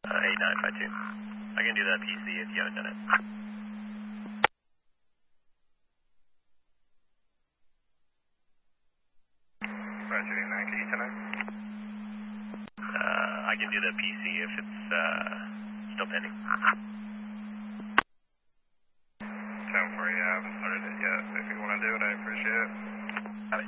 8952. I can do the PC if you haven't done it. Roger, 89, can you tonight? I can do the PC if it's still pending.